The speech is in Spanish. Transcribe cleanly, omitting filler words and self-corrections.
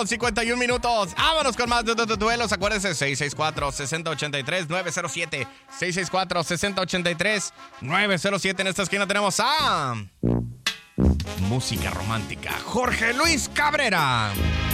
51 minutos. Vámonos con más de duelos. Acuérdense, 664-6083, 907. 664-6083, 907. En esta esquina tenemos a... música romántica, Jorge Luis Cabrera.